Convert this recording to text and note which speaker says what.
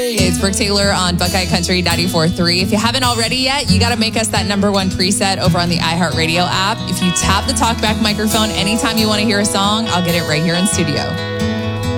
Speaker 1: It's Brooke Taylor on Buckeye Country 94.3. If you haven't already yet, you got to make us that number one preset over on the iHeartRadio app. If you tap the talkback microphone anytime you want to hear a song, I'll get it right here in studio.